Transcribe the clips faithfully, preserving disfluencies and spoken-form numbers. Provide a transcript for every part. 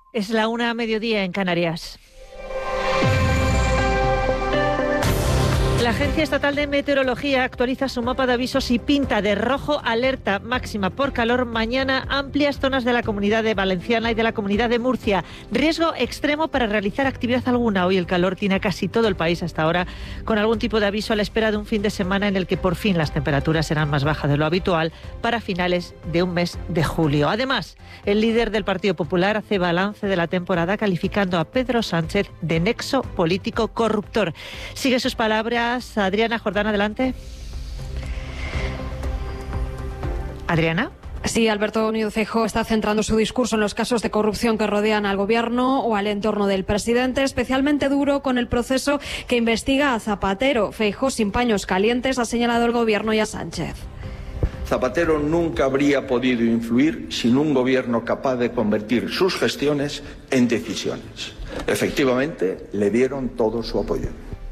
Es la una a mediodía en Canarias. La Agencia Estatal de Meteorología actualiza su mapa de avisos y pinta de rojo alerta máxima por calor mañana amplias zonas de la Comunidad de Valenciana y de la Comunidad de Murcia. Riesgo extremo para realizar actividad alguna. Hoy el calor tiene a casi todo el país hasta ahora, con algún tipo de aviso a la espera de un fin de semana en el que por fin las temperaturas serán más bajas de lo habitual para finales de un mes de julio. Además, el líder del Partido Popular hace balance de la temporada calificando a Pedro Sánchez de nexo político corruptor. Sigue sus palabras Adriana Jordán, adelante. Adriana. Sí, Alberto Núñez Feijóo está centrando su discurso en los casos de corrupción que rodean al gobierno o al entorno del presidente, especialmente duro con el proceso que investiga a Zapatero. Feijóo, sin paños calientes, ha señalado al gobierno y a Sánchez. Zapatero nunca habría podido influir sin un gobierno capaz de convertir sus gestiones en decisiones. Efectivamente, le dieron todo su apoyo.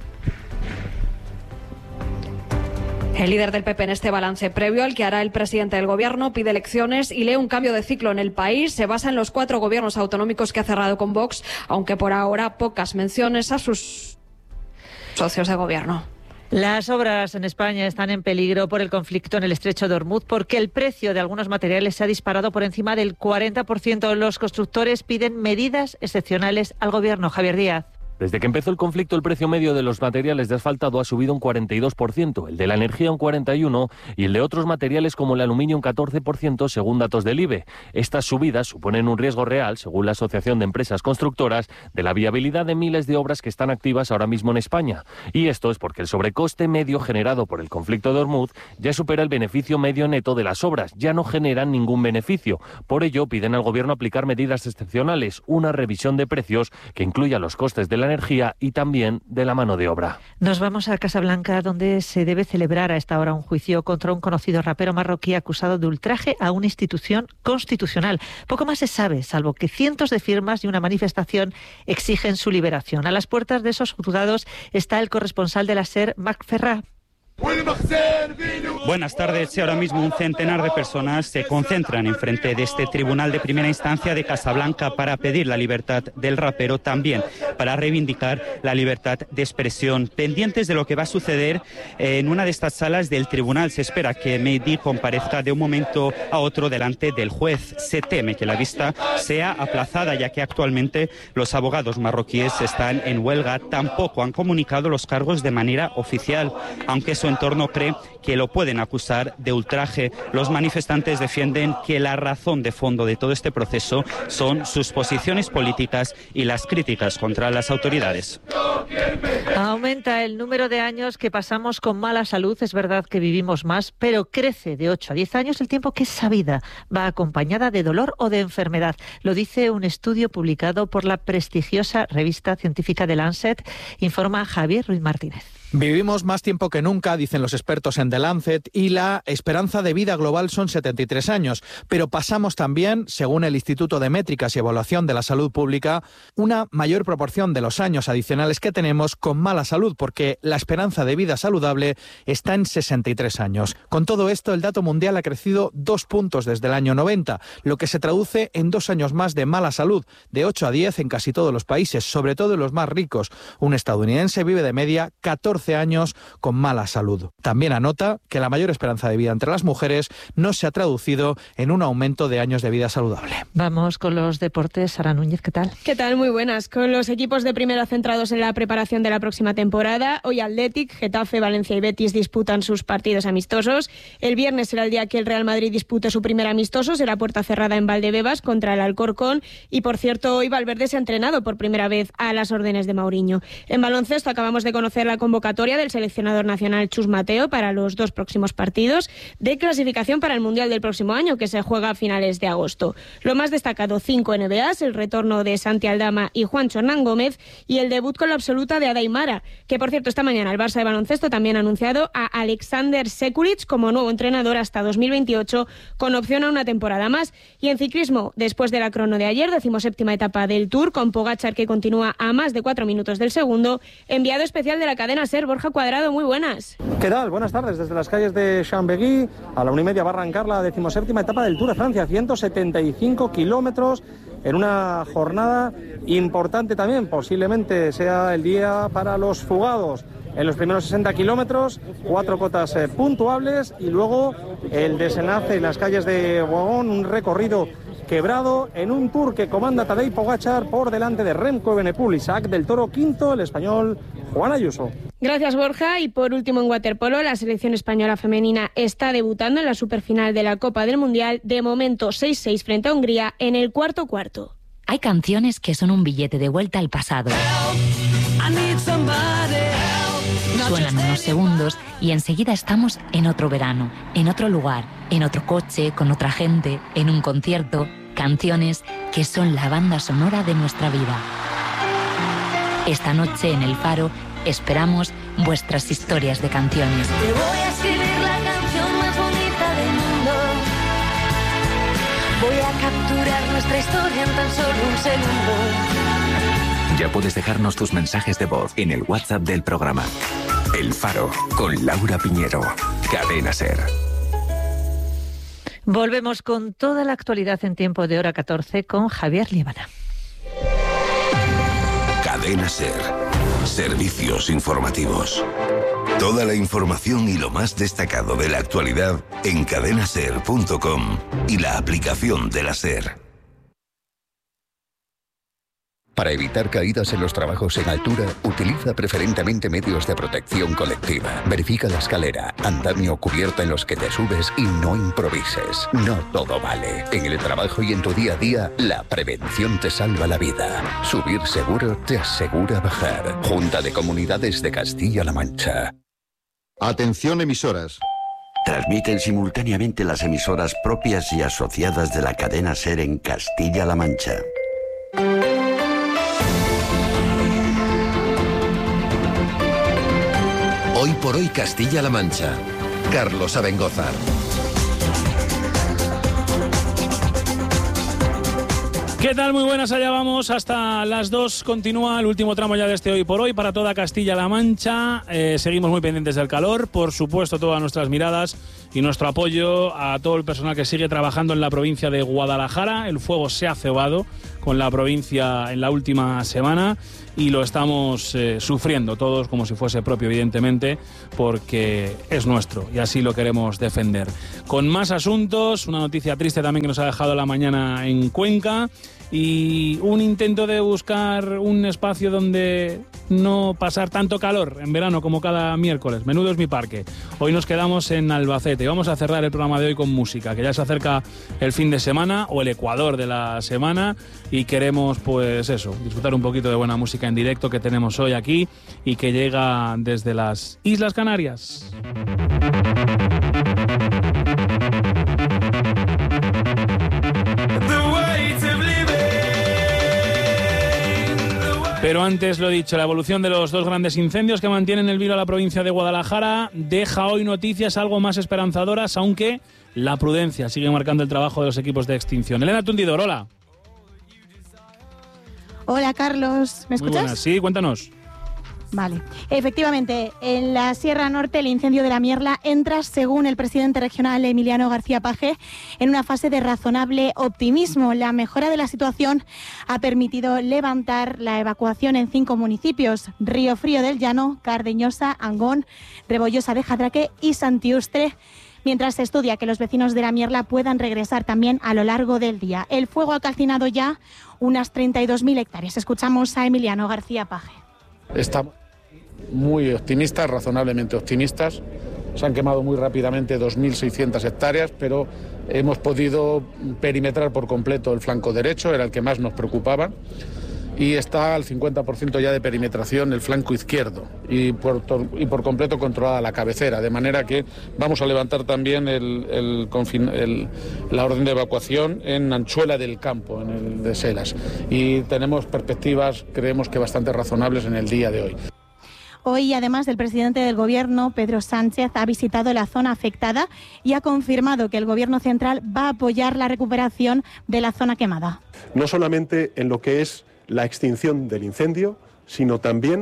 El líder del P P en este balance previo al que hará el presidente del gobierno pide elecciones y lee un cambio de ciclo en el país. Se basa en los cuatro gobiernos autonómicos que ha cerrado con Vox, aunque por ahora pocas menciones a sus socios de gobierno. Las obras en España están en peligro por el conflicto en el estrecho de Ormuz porque el precio de algunos materiales se ha disparado por encima del cuarenta por ciento. Los constructores piden medidas excepcionales al gobierno. Javier Díaz. Desde que empezó el conflicto, el precio medio de los materiales de asfaltado ha subido un cuarenta y dos por ciento, el de la energía un cuarenta y uno por ciento y el de otros materiales como el aluminio un catorce por ciento, según datos del I B E. Estas subidas suponen un riesgo real, según la Asociación de Empresas Constructoras, de la viabilidad de miles de obras que están activas ahora mismo en España. Y esto es porque el sobrecoste medio generado por el conflicto de Ormuz ya supera el beneficio medio neto de las obras, ya no generan ningún beneficio. Por ello, piden al Gobierno aplicar medidas excepcionales, una revisión de precios que incluya los costes de la energía y también de la mano de obra. Nos vamos a Casablanca, donde se debe celebrar a esta hora un juicio contra un conocido rapero marroquí acusado de ultraje a una institución constitucional. Poco más se sabe, salvo que cientos de firmas y una manifestación exigen su liberación. A las puertas de esos juzgados está el corresponsal de la SER, Marc Ferrà. Buenas tardes. Y ahora mismo un centenar de personas se concentran enfrente de este tribunal de primera instancia de Casablanca para pedir la libertad del rapero, también para reivindicar la libertad de expresión. Pendientes de lo que va a suceder en una de estas salas del tribunal, se espera que Mehdi comparezca de un momento a otro delante del juez. Se teme que la vista sea aplazada, ya que actualmente los abogados marroquíes están en huelga. Tampoco han comunicado los cargos de manera oficial, aunque su entorno cree que lo pueden acusar de ultraje. Los manifestantes defienden que la razón de fondo de todo este proceso son sus posiciones políticas y las críticas contra las autoridades. Aumenta el número de años que pasamos con mala salud. Es verdad que vivimos más, pero crece de ocho a diez años el tiempo que esa vida va acompañada de dolor o de enfermedad. Lo dice un estudio publicado por la prestigiosa revista científica The Lancet, informa Javier Ruiz Martínez. Vivimos más tiempo que nunca, dicen los expertos en The Lancet, y la esperanza de vida global son setenta y tres años. Pero pasamos también, según el Instituto de Métricas y Evaluación de la Salud Pública, una mayor proporción de los años adicionales que tenemos con mala salud, porque la esperanza de vida saludable está en sesenta y tres años. Con todo esto, el dato mundial ha crecido dos puntos desde el año noventa, lo que se traduce en dos años más de mala salud, de ocho a diez en casi todos los países, sobre todo en los más ricos. Un estadounidense vive de media catorce años con mala salud. También anota que la mayor esperanza de vida entre las mujeres no se ha traducido en un aumento de años de vida saludable. Vamos con los deportes. Sara Núñez, ¿qué tal? ¿Qué tal? Muy buenas. Con los equipos de primera centrados en la preparación de la próxima temporada, hoy Athletic, Getafe, Valencia y Betis disputan sus partidos amistosos. El viernes será el día que el Real Madrid dispute su primer amistoso, será puerta cerrada en Valdebebas contra el Alcorcón. Y por cierto, hoy Valverde se ha entrenado por primera vez a las órdenes de Mourinho. En baloncesto acabamos de conocer la convocatoria del seleccionador nacional Chus Mateo para los dos próximos partidos de clasificación para el Mundial del próximo año, que se juega a finales de agosto. Lo más destacado, cinco N B As, el retorno de Santi Aldama y Juancho Hernán Gómez y el debut con la absoluta de Ada Aimara, que por cierto esta mañana el Barça de baloncesto también ha anunciado a Alexander Sekulic como nuevo entrenador hasta dos mil veintiocho, con opción a una temporada más. Y en ciclismo, después de la crono de ayer, decimoséptima etapa del Tour, con Pogačar que continúa a más de cuatro minutos del segundo, enviado especial de la cadena SER SER. Borja Cuadrado, muy buenas. ¿Qué tal? Buenas tardes. Desde las calles de Chambéry a la una y media va a arrancar la decimoséptima etapa del Tour de Francia, ciento setenta y cinco kilómetros en una jornada importante también. Posiblemente sea el día para los fugados. En los primeros sesenta kilómetros, cuatro cotas eh, puntuables y luego el desenlace en las calles de Boagón, un recorrido quebrado en un Tour que comanda Tadej Pogačar por delante de Remco Evenepoel, Isaac del Toro quinto, el español Juan Ayuso. Gracias, Borja. Y por último, en waterpolo, la selección española femenina está debutando en la superfinal de la Copa del Mundial. De momento, seis seis frente a Hungría en el cuarto cuarto. Hay canciones que son un billete de vuelta al pasado. Suenan unos segundos y enseguida estamos en otro verano, en otro lugar, en otro coche, con otra gente, en un concierto. Canciones que son la banda sonora de nuestra vida. Esta noche en El Faro esperamos vuestras historias de canciones. Te voy a escribir la canción más bonita del mundo. Voy a capturar nuestra historia en tan solo un segundo. Ya puedes dejarnos tus mensajes de voz en el WhatsApp del programa. El Faro, con Laura Piñero. Cadena SER. Volvemos con toda la actualidad en tiempo de hora catorce con Javier Líbana. Cadena SER. Servicios informativos. Toda la información y lo más destacado de la actualidad en cadena ser punto com y la aplicación de la SER. Para evitar caídas en los trabajos en altura, utiliza preferentemente medios de protección colectiva. Verifica la escalera, andamio cubierta en los que te subes y no improvises. No todo vale. En el trabajo y en tu día a día, la prevención te salva la vida. Subir seguro te asegura bajar. Junta de Comunidades de Castilla-La Mancha. Atención, emisoras. Transmiten simultáneamente las emisoras propias y asociadas de la cadena SER en Castilla-La Mancha. Hoy por hoy Castilla-La Mancha. Carlos Abengózar. ¿Qué tal? Muy buenas, allá vamos. Hasta las dos continúa el último tramo ya de este Hoy por Hoy para toda Castilla-La Mancha. Eh, seguimos muy pendientes del calor. Por supuesto, todas nuestras miradas y nuestro apoyo a todo el personal que sigue trabajando en la provincia de Guadalajara. El fuego se ha cebado con la provincia en la última semana y lo estamos eh, sufriendo todos como si fuese propio, evidentemente, porque es nuestro y así lo queremos defender. Con más asuntos, una noticia triste también que nos ha dejado la mañana en Cuenca y un intento de buscar un espacio donde no pasar tanto calor en verano como cada miércoles. Menudo es mi parque. Hoy nos quedamos en Albacete. Vamos a cerrar el programa de hoy con música, que ya se acerca el fin de semana o el Ecuador de la semana y queremos, pues eso, disfrutar un poquito de buena música en directo que tenemos hoy aquí y que llega desde las Islas Canarias. Pero antes, lo dicho, la evolución de los dos grandes incendios que mantienen el vilo a la provincia de Guadalajara deja hoy noticias algo más esperanzadoras, aunque la prudencia sigue marcando el trabajo de los equipos de extinción. Elena Tundidor, hola. Hola, Carlos. ¿Me escuchas? Muy buenas. Sí, cuéntanos. Vale. Efectivamente, en la Sierra Norte el incendio de la Mierla entra, según el presidente regional Emiliano García Paje, en una fase de razonable optimismo. La mejora de la situación ha permitido levantar la evacuación en cinco municipios: Río Frío del Llano, Cardeñosa, Angón, Rebollosa de Jadraque y Santiustre, mientras se estudia que los vecinos de la Mierla puedan regresar también a lo largo del día. El fuego ha calcinado ya unas treinta y dos mil hectáreas. Escuchamos a Emiliano García Paje. Estamos muy optimistas, razonablemente optimistas. Se han quemado muy rápidamente dos mil seiscientas hectáreas, pero hemos podido perimetrar por completo el flanco derecho, era el que más nos preocupaba, y está al cincuenta por ciento ya de perimetración el flanco izquierdo y por, y por completo controlada la cabecera, de manera que vamos a levantar también el, el, el, la orden de evacuación en Anchuela del Campo, en el de Selas, y tenemos perspectivas, creemos que bastante razonables en el día de hoy. Hoy, además, el presidente del Gobierno, Pedro Sánchez, ha visitado la zona afectada y ha confirmado que el Gobierno central va a apoyar la recuperación de la zona quemada. No solamente en lo que es la extinción del incendio, sino también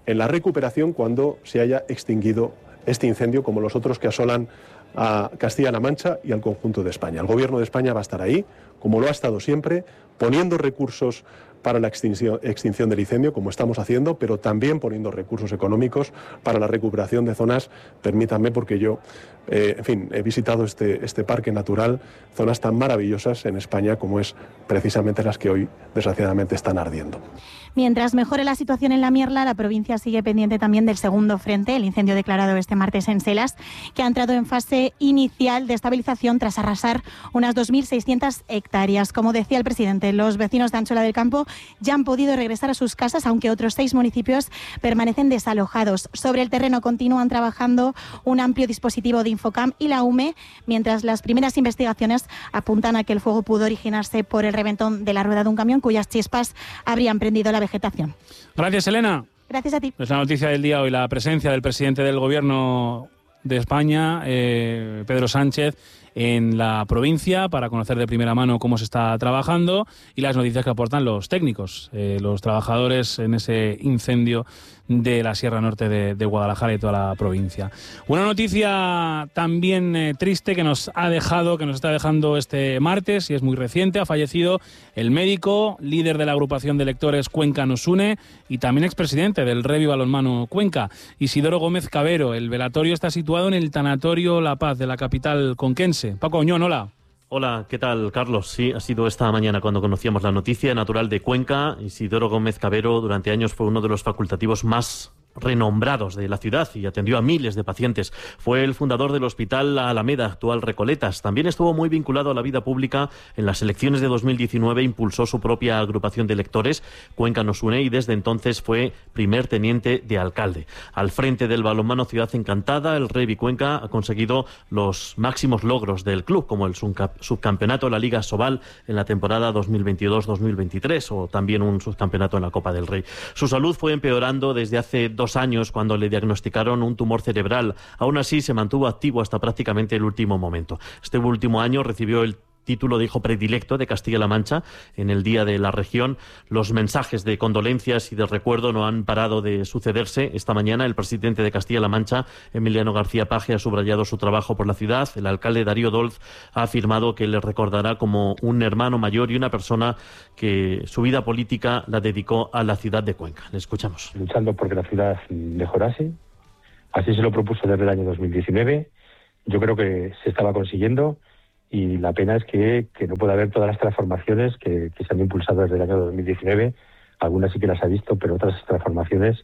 en la recuperación cuando se haya extinguido este incendio, como los otros que asolan a Castilla-La Mancha y al conjunto de España. El Gobierno de España va a estar ahí, como lo ha estado siempre, poniendo recursos para la extinción, extinción del incendio, como estamos haciendo, pero también poniendo recursos económicos para la recuperación de zonas. Permítanme, porque yo, eh, en fin, he visitado este, este parque natural, zonas tan maravillosas en España como es precisamente las que hoy, desgraciadamente, están ardiendo. Mientras mejore la situación en la Mierla, la provincia sigue pendiente también del segundo frente, el incendio declarado este martes en Selas, que ha entrado en fase inicial de estabilización tras arrasar unas dos mil seiscientas hectáreas. Como decía el presidente, los vecinos de Anchola del Campo ya han podido regresar a sus casas, aunque otros seis municipios permanecen desalojados. Sobre el terreno continúan trabajando un amplio dispositivo de Infocam y la U M E, mientras las primeras investigaciones apuntan a que el fuego pudo originarse por el reventón de la rueda de un camión cuyas chispas habrían prendido la vegetación. Gracias, Elena. Gracias a ti. Es la noticia del día hoy, la presencia del presidente del Gobierno de España, eh, Pedro Sánchez, en la provincia para conocer de primera mano cómo se está trabajando y las noticias que aportan los técnicos, eh, los trabajadores en ese incendio de la Sierra Norte de, de Guadalajara y toda la provincia. Una noticia también eh, triste que nos ha dejado, que nos está dejando este martes y es muy reciente. Ha fallecido el médico, líder de la agrupación de lectores Cuenca Nos Une y también expresidente del Revi Balonmano Cuenca, Isidoro Gómez Cabero. El velatorio está situado en el Tanatorio La Paz de la capital conquense. Paco Oñón, hola. Hola, ¿qué tal, Carlos? Sí, ha sido esta mañana cuando conocíamos la noticia. Natural de Cuenca, Isidoro Gómez Cabero durante años fue uno de los facultativos más renombrados de la ciudad y atendió a miles de pacientes. Fue el fundador del Hospital La Alameda, actual Recoletas. También estuvo muy vinculado a la vida pública. En las elecciones de dos mil diecinueve impulsó su propia agrupación de lectores, Cuenca Nos Une, y desde entonces fue primer teniente de alcalde. Al frente del balonmano Ciudad Encantada, el Revi Cuenca ha conseguido los máximos logros del club, como el subcampeonato de la Liga Sobal en la temporada dos mil veintidós dos mil veintitrés o también un subcampeonato en la Copa del Rey. Su salud fue empeorando desde hace dos dos años cuando le diagnosticaron un tumor cerebral. Aún así se mantuvo activo hasta prácticamente el último momento. Este último año recibió el título de hijo predilecto de Castilla-La Mancha en el Día de la Región. Los mensajes de condolencias y de recuerdo no han parado de sucederse. Esta mañana el presidente de Castilla-La Mancha, Emiliano García Paje, ha subrayado su trabajo por la ciudad. El alcalde Darío Dolz ha afirmado que le recordará como un hermano mayor y una persona que su vida política la dedicó a la ciudad de Cuenca. Le escuchamos. Luchando porque la ciudad mejorase. Así se lo propuso desde el año dos mil diecinueve. Yo creo que se estaba consiguiendo. Y la pena es que, que no puede haber todas las transformaciones que, que se han impulsado desde el año dos mil diecinueve. Algunas sí que las ha visto, pero otras transformaciones,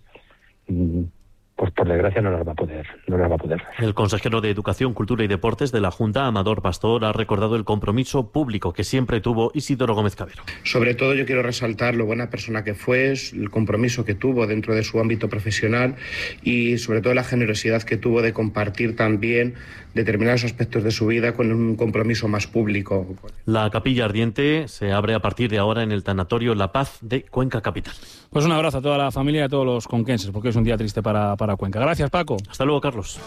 pues por desgracia no las va a poder, no las va a poder. El consejero de Educación, Cultura y Deportes de la Junta, Amador Pastor, ha recordado el compromiso público que siempre tuvo Isidoro Gómez Cabero. Sobre todo yo quiero resaltar lo buena persona que fue, el compromiso que tuvo dentro de su ámbito profesional y sobre todo la generosidad que tuvo de compartir también determinados aspectos de su vida con un compromiso más público. La capilla ardiente se abre a partir de ahora en el Tanatorio La Paz de Cuenca Capital. Pues un abrazo a toda la familia y a todos los conquenses, porque es un día triste para, para Cuenca. Gracias, Paco. Hasta luego, Carlos.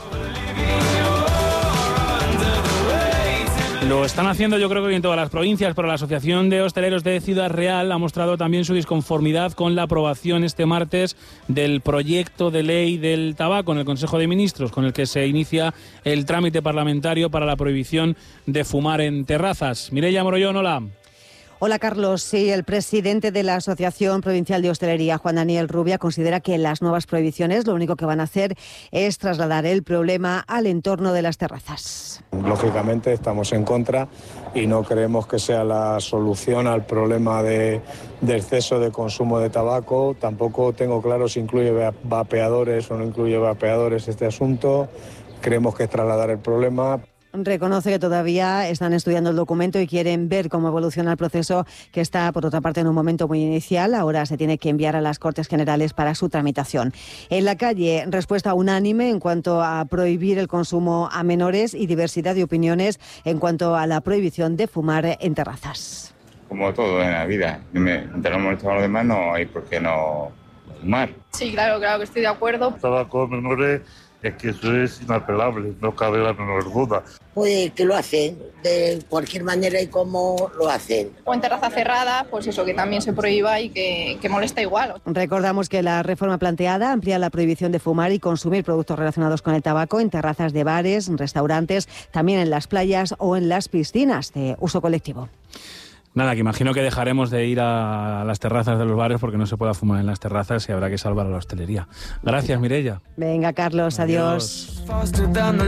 Lo están haciendo yo creo que en todas las provincias, pero la Asociación de Hosteleros de Ciudad Real ha mostrado también su disconformidad con la aprobación este martes del proyecto de ley del tabaco en el Consejo de Ministros, con el que se inicia el trámite parlamentario para la prohibición de fumar en terrazas. Mireia Morollón, hola. Hola, Carlos. Sí, el presidente de la Asociación Provincial de Hostelería, Juan Daniel Rubia, considera que las nuevas prohibiciones lo único que van a hacer es trasladar el problema al entorno de las terrazas. Lógicamente estamos en contra y no creemos que sea la solución al problema de, de exceso de consumo de tabaco. Tampoco tengo claro si incluye vapeadores o no incluye vapeadores este asunto. Creemos que es trasladar el problema. Reconoce que todavía están estudiando el documento y quieren ver cómo evoluciona el proceso, que está, por otra parte, en un momento muy inicial. Ahora se tiene que enviar a las Cortes Generales para su tramitación. En la calle, respuesta unánime en cuanto a prohibir el consumo a menores y diversidad de opiniones en cuanto a la prohibición de fumar en terrazas. Como todo en la vida, mientras no molestamos a los demás no hay por qué no fumar. Sí, claro, claro que estoy de acuerdo. Tabaco menores Es que eso es inapelable, no cabe la menor duda. Pues que lo hacen, de cualquier manera y cómo lo hacen. O en terraza cerrada, pues eso, que también se prohíba y que, que molesta igual. Recordamos que la reforma planteada amplía la prohibición de fumar y consumir productos relacionados con el tabaco en terrazas de bares, restaurantes, también en las playas o en las piscinas de uso colectivo. Nada, que imagino que dejaremos de ir a las terrazas de los bares porque no se pueda fumar en las terrazas y habrá que salvar a la hostelería. Gracias, Mireia. Venga, Carlos, adiós. adiós.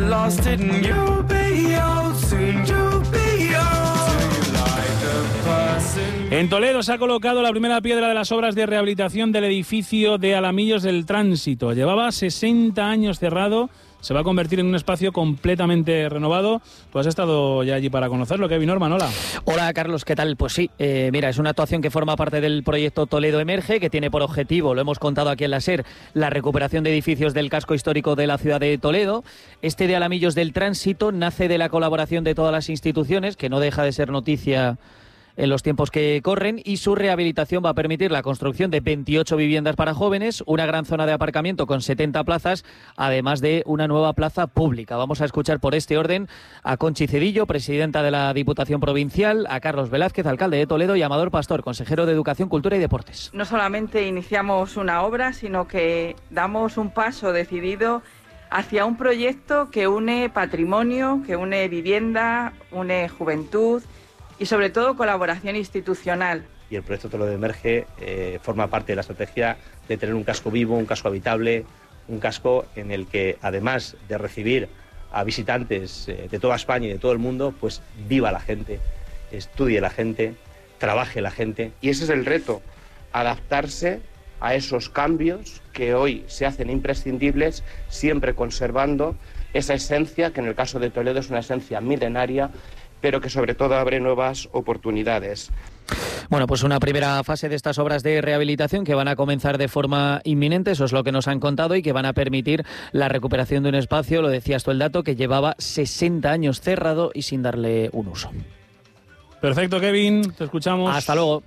En Toledo se ha colocado la primera piedra de las obras de rehabilitación del edificio de Alamillos del Tránsito. Llevaba sesenta años cerrado. Se va a convertir en un espacio completamente renovado. Tú has estado ya allí para conocerlo. Kevin Norman, hola. Hola, Carlos, ¿qué tal? Pues sí, eh, mira, es una actuación que forma parte del proyecto Toledo Emerge, que tiene por objetivo, lo hemos contado aquí en la SER, la recuperación de edificios del casco histórico de la ciudad de Toledo. Este de Alamillos del Tránsito nace de la colaboración de todas las instituciones, que no deja de ser noticia en los tiempos que corren, y su rehabilitación va a permitir la construcción de veintiocho viviendas para jóvenes, una gran zona de aparcamiento con setenta plazas, además de una nueva plaza pública. Vamos a escuchar por este orden a Conchi Cedillo, presidenta de la Diputación Provincial, a Carlos Velázquez, alcalde de Toledo, y a Amador Pastor, consejero de Educación, Cultura y Deportes. No solamente iniciamos una obra, sino que damos un paso decidido hacia un proyecto que une patrimonio, que une vivienda, une juventud y sobre todo colaboración institucional. Y el proyecto Toledo Emerge eh, forma parte de la estrategia de tener un casco vivo, un casco habitable, un casco en el que, además de recibir a visitantes eh, de toda España y de todo el mundo, pues viva la gente, estudie la gente, trabaje la gente. Y ese es el reto, adaptarse a esos cambios que hoy se hacen imprescindibles, siempre conservando esa esencia, que en el caso de Toledo es una esencia milenaria, pero que sobre todo abre nuevas oportunidades. Bueno, pues una primera fase de estas obras de rehabilitación que van a comenzar de forma inminente, eso es lo que nos han contado, y que van a permitir la recuperación de un espacio, lo decías tú el dato, que llevaba sesenta años cerrado y sin darle un uso. Perfecto, Kevin, te escuchamos. Hasta luego.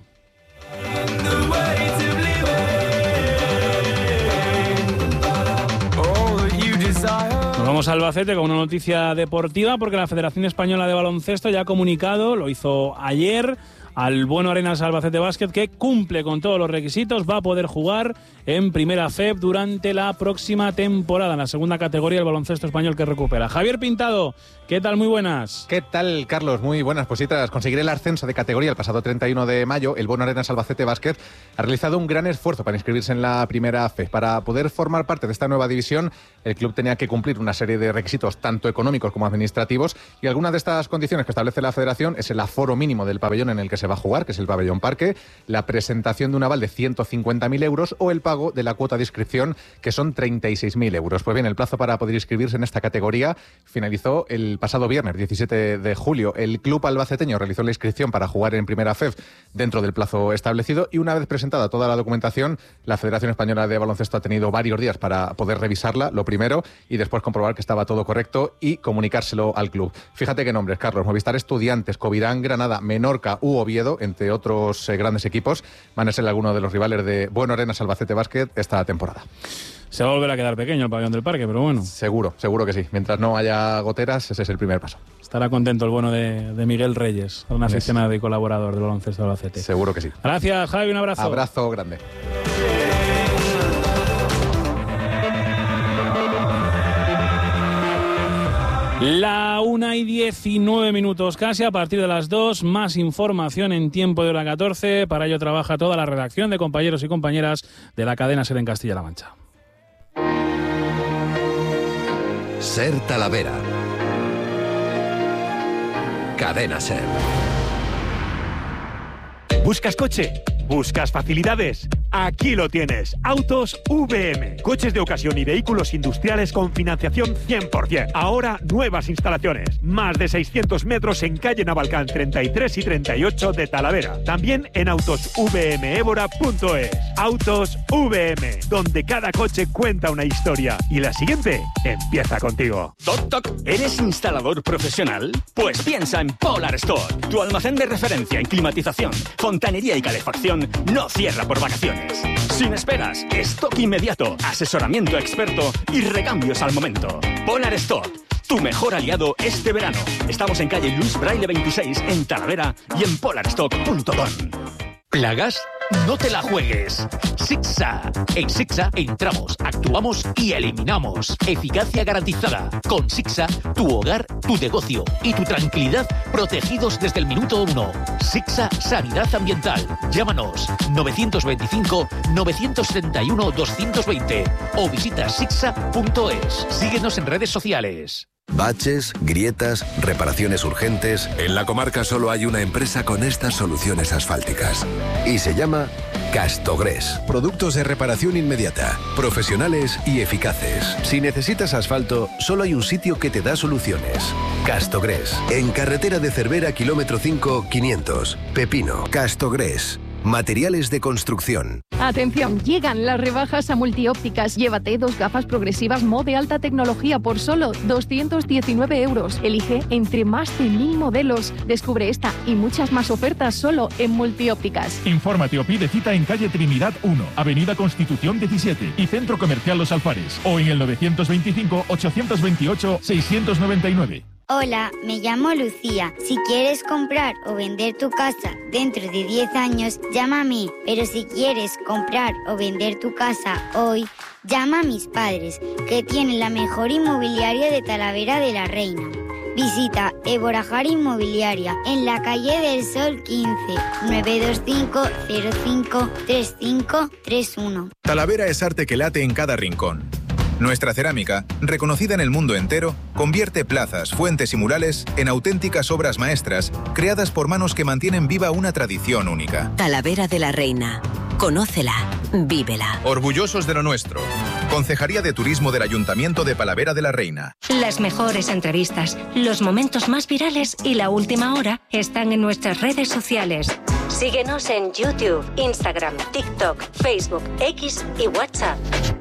Nos vamos a Albacete con una noticia deportiva, porque la Federación Española de Baloncesto ya ha comunicado, lo hizo ayer, al Bueno Arenas Albacete Basket, que cumple con todos los requisitos, va a poder jugar en Primera F E B durante la próxima temporada, en la segunda categoría del baloncesto español que recupera. Javier Pintado, ¿qué tal? Muy buenas. ¿Qué tal, Carlos? Muy buenas. Pues sí, tras conseguir el ascenso de categoría el pasado treinta y uno de mayo, el Bueno Arenas Albacete Basket ha realizado un gran esfuerzo para inscribirse en la Primera F E B. Para poder formar parte de esta nueva división, el club tenía que cumplir una serie de requisitos, tanto económicos como administrativos, y algunas de estas condiciones que establece la Federación es el aforo mínimo del pabellón en el que se va a jugar, que es el pabellón Parque, la presentación de un aval de ciento cincuenta mil euros o el pago de la cuota de inscripción, que son treinta y seis mil euros. Pues bien, el plazo para poder inscribirse en esta categoría finalizó el pasado viernes, diecisiete de julio. El club albaceteño realizó la inscripción para jugar en Primera F E B dentro del plazo establecido, y una vez presentada toda la documentación, la Federación Española de Baloncesto ha tenido varios días para poder revisarla, lo primero, y después comprobar que estaba todo correcto y comunicárselo al club. Fíjate qué nombres, Carlos: Movistar Estudiantes, Covirán Granada, Menorca u Oviedo, entre otros eh, grandes equipos, van a ser algunos de los rivales de Bueno Arenas Albacete Basket esta temporada. Se va a volver a quedar pequeño el pabellón del Parque, pero bueno. Seguro, seguro que sí. Mientras no haya goteras, ese es el primer paso. Estará contento el bueno de, de Miguel Reyes, un aficionado y colaborador del baloncesto de Albacete. Seguro que sí. Gracias, Javi, un abrazo. Abrazo grande. La una y diecinueve minutos casi, a partir de las dos, más información en tiempo de hora catorce. Para ello trabaja toda la redacción de compañeros y compañeras de la cadena SER en Castilla-La Mancha. SER Talavera. Cadena SER. ¿Buscas coche? ¿Buscas facilidades? Aquí lo tienes. Autos V M. Coches de ocasión y vehículos industriales con financiación cien por ciento. Ahora nuevas instalaciones. Más de seiscientos metros en calle Navalcán treinta y tres y treinta y ocho de Talavera. También en autos v m évora punto es. Autos V M, donde cada coche cuenta una historia. Y la siguiente empieza contigo. Toc toc, ¿eres instalador profesional? Pues piensa en Polar Store. Tu almacén de referencia en climatización, fontanería y calefacción no cierra por vacaciones. Autopartes. Sin esperas, stock inmediato, asesoramiento experto y recambios al momento. Polar Stock, tu mejor aliado este verano. Estamos en calle Luis Braille veintiséis en Talavera y en polar stock punto com. ¿Plagas? No te la juegues. Sixa. En Sixa entramos, actuamos y eliminamos. Eficacia garantizada. Con Sixa, tu hogar, tu negocio y tu tranquilidad protegidos desde el minuto uno. Sixa Sanidad Ambiental. Llámanos novecientos veinticinco, novecientos treinta y uno, doscientos veinte o visita sixa punto es. Síguenos en redes sociales. Baches, grietas, reparaciones urgentes. En la comarca solo hay una empresa con estas soluciones asfálticas. Y se llama Castogres. Productos de reparación inmediata, profesionales y eficaces. Si necesitas asfalto, solo hay un sitio que te da soluciones. Castogres. En carretera de Cervera, kilómetro cinco, quinientos. Pepino. Castogres. Materiales de construcción. Atención, llegan las rebajas a Multiópticas. Llévate dos gafas progresivas Mo de alta tecnología por solo doscientos diecinueve euros. Elige entre más de mil modelos. Descubre esta y muchas más ofertas solo en Multiópticas. Infórmate o pide cita en calle Trinidad uno, avenida Constitución diecisiete y Centro Comercial Los Alfares. O en el novecientos veinticinco, ochocientos veintiocho, seiscientos noventa y nueve. Hola, me llamo Lucía. Si quieres comprar o vender tu casa dentro de diez años, llama a mí. Pero si quieres comprar o vender tu casa hoy, llama a mis padres, que tienen la mejor inmobiliaria de Talavera de la Reina. Visita Eborajar Inmobiliaria en la calle del Sol quince, nueve dos cinco, cero cinco, tres cinco tres uno. Talavera es arte que late en cada rincón. Nuestra cerámica, reconocida en el mundo entero, convierte plazas, fuentes y murales en auténticas obras maestras, creadas por manos que mantienen viva una tradición única. Talavera de la Reina. Conócela, vívela. Orgullosos de lo nuestro. Concejalía de Turismo del Ayuntamiento de Talavera de la Reina. Las mejores entrevistas, los momentos más virales y la última hora están en nuestras redes sociales. Síguenos en YouTube, Instagram, TikTok, Facebook, X y WhatsApp.